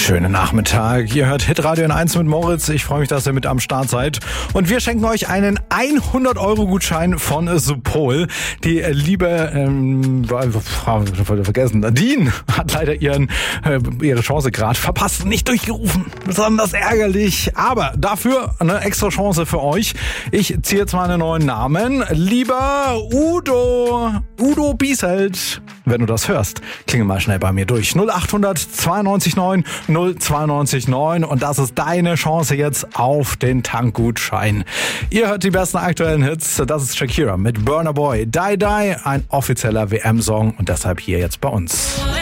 Schönen Nachmittag. Ihr hört Hitradio N1 mit Moritz. Ich freue mich, dass ihr mit am Start seid. Und wir schenken euch einen 100-Euro-Gutschein von Supol. Die liebe, vergessen, Nadine hat leider ihre Chance gerade verpasst, nicht durchgerufen. Besonders ärgerlich. Aber dafür eine extra Chance für euch. Ich ziehe jetzt mal einen neuen Namen. Lieber Udo Bieselt, wenn du das hörst, klingel mal schnell bei mir durch. 0800 92 9 092 9 und das ist deine Chance jetzt auf den Tankgutschein. Ihr hört die besten aktuellen Hits. Das ist Shakira mit Burna Boy. Die Die, ein offizieller WM-Song und deshalb hier jetzt bei uns.